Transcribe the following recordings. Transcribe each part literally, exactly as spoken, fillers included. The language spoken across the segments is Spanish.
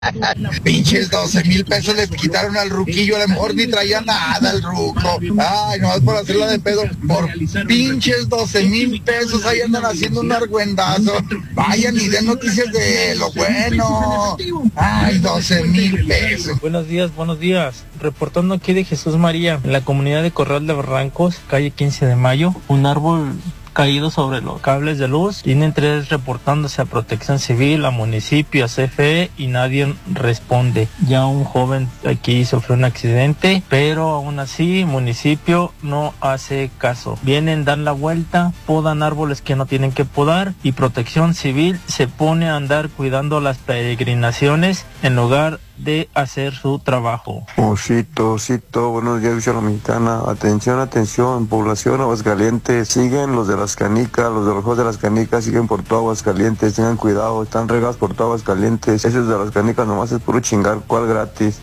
Pinches doce mil pesos le quitaron al ruquillo, a lo mejor ni traía nada el ruco. Ay, no es por hacerla de pedo. Por pinches doce mil pesos ahí andan haciendo un argüendazo. Vayan y den noticias de lo bueno. Ay, doce mil pesos. Buenos días, buenos días. Reportando aquí de Jesús María, en la comunidad de Corral de Barrancos, calle quince de mayo, un árbol caído sobre los cables de luz. Tienen tres reportándose a Protección Civil, a municipio, a C F E y nadie responde. Ya un joven aquí sufrió un accidente, pero aún así municipio no hace caso. Vienen, dan la vuelta, podan árboles que no tienen que podar y Protección Civil se pone a andar cuidando las peregrinaciones en lugar de hacer su trabajo. Osito, Osito, buenos días, Villa La Mexicana. Atención, atención, población Aguascalientes. Siguen los de las canicas, los de los juegos de las canicas, siguen por todo Aguascalientes. Tengan cuidado, están regados por todo Aguascalientes. Esos de las canicas nomás es puro chingar, ¿cuál gratis?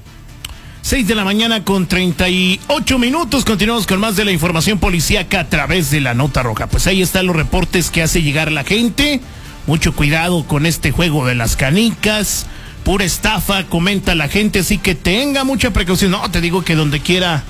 seis de la mañana con treinta y ocho minutos. Continuamos con más de la información policíaca a través de la Nota Roja. Pues ahí están los reportes que hace llegar la gente. Mucho cuidado con este juego de las canicas. Pura estafa, comenta la gente, así que tenga mucha precaución. No, te digo que donde quiera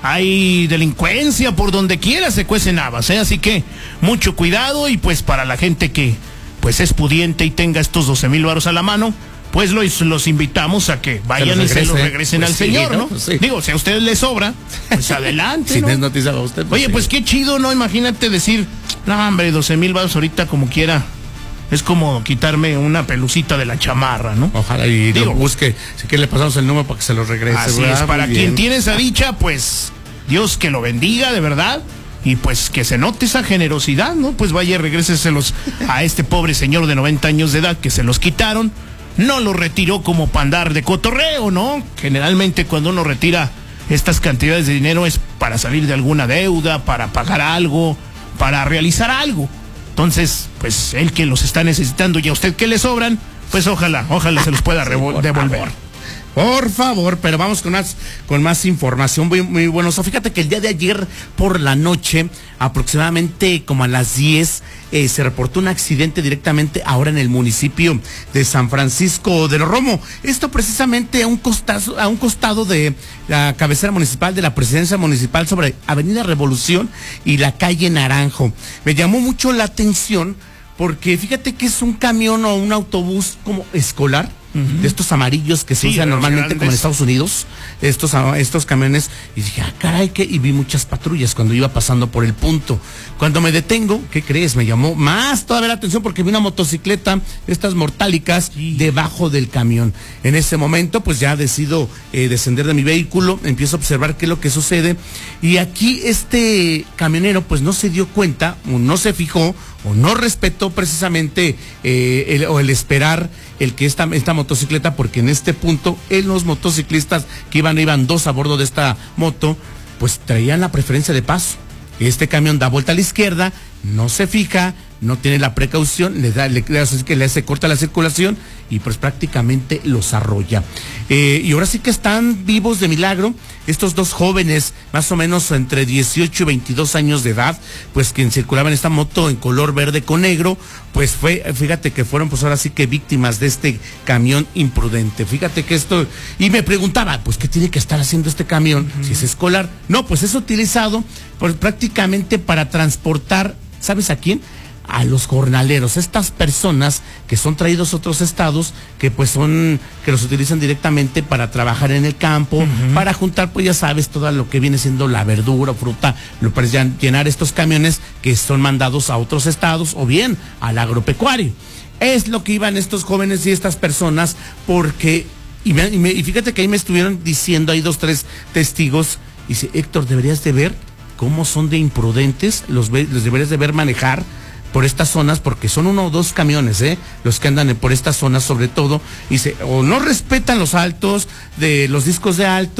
hay delincuencia, por donde quiera se cuecen habas, ¿eh? Así que mucho cuidado y pues para la gente que pues es pudiente y tenga estos doce mil varos a la mano, pues los, los invitamos a que vayan y se los regresen pues al sí, señor, ¿no? ¿no? Sí. Digo, si a ustedes les sobra, pues adelante, si ¿no? les notizaba a usted. Pues Oye, sí. pues qué chido, ¿no? Imagínate decir, no, hombre, doce mil varos ahorita como quiera. Es como quitarme una pelucita de la chamarra, ¿no? Ojalá y Digo, lo busque. Si quiere le pasamos el número para que se lo regrese. Así ¿verdad? es, para Muy quien bien. tiene esa dicha, pues Dios que lo bendiga de verdad. Y pues que se note esa generosidad, ¿no? Pues vaya, regréseselos a este pobre señor de noventa años de edad que se los quitaron. No lo retiró como para andar de cotorreo, ¿no? Generalmente cuando uno retira estas cantidades de dinero es para salir de alguna deuda, para pagar algo, para realizar algo. Entonces, pues él que los está necesitando y a usted que le sobran, pues ojalá, ojalá se los pueda sí, revol- por devolver. Favor. Por favor, pero vamos con más, con más información muy, muy bueno. O sea, fíjate que el día de ayer por la noche, aproximadamente como a las diez, eh, se reportó un accidente directamente ahora en el municipio de San Francisco de los Romo. Esto precisamente a un costado, a un costado de la cabecera municipal de la presidencia municipal sobre Avenida Revolución y la calle Naranjo. Me llamó mucho la atención porque fíjate que es un camión o un autobús como escolar. Uh-huh. De estos amarillos que se sí, usan normalmente grandes. como en Estados Unidos, estos, estos camiones, y dije, ah, caray, que, y vi muchas patrullas cuando iba pasando por el punto. Cuando me detengo, ¿qué crees? Me llamó más todavía la atención porque vi una motocicleta, estas mortálicas, sí. debajo del camión. En ese momento, pues ya decido eh, descender de mi vehículo, empiezo a observar qué es lo que sucede, y aquí este camionero, pues no se dio cuenta, o no se fijó, o no respetó precisamente eh, el, o el esperar el que esta, esta motocicleta, porque en este punto, en los motociclistas que iban, iban dos a bordo de esta moto, pues traían la preferencia de paso. Este camión da vuelta a la izquierda, no se fija, no tiene la precaución, le da, le, que le hace corta la circulación y pues prácticamente los arrolla. Eh, y ahora sí que están vivos de milagro estos dos jóvenes, más o menos entre dieciocho y veintidós años de edad, pues quien circulaba en esta moto en color verde con negro, pues fue, fíjate que fueron pues ahora sí que víctimas de este camión imprudente. Fíjate que esto, y me preguntaba, pues ¿qué tiene que estar haciendo este camión uh-huh. si es escolar? No, pues es utilizado pues, prácticamente para transportar, ¿sabes a quién? A los jornaleros, estas personas que son traídos a otros estados, que pues son, que los utilizan directamente para trabajar en el campo, uh-huh. para juntar, pues ya sabes, todo lo que viene siendo la verdura, fruta, lo para llenar estos camiones que son mandados a otros estados o bien al agropecuario. Es lo que iban estos jóvenes y estas personas, porque, y, me, y, me, y fíjate que ahí me estuvieron diciendo, hay dos, tres testigos, y dice, Héctor, deberías de ver cómo son de imprudentes, los, los deberías de ver manejar por estas zonas, porque son uno o dos camiones, ¿eh? Los que andan por estas zonas sobre todo, y se, o no respetan los altos de los discos de alto,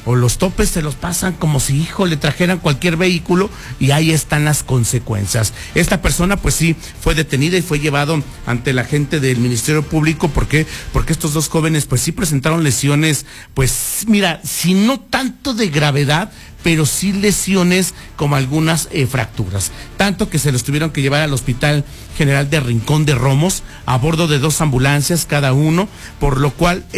o los topes se los pasan como si, hijo, le trajeran cualquier vehículo, y ahí están las consecuencias. Esta persona pues sí fue detenida y fue llevado ante la gente del Ministerio Público. ¿Por qué? Porque estos dos jóvenes pues sí presentaron lesiones, pues mira, si no tanto de gravedad, pero sí lesiones como algunas eh, fracturas, tanto que se los tuvieron que llevar al Hospital General de Rincón de Romos a bordo de dos ambulancias cada uno, por lo cual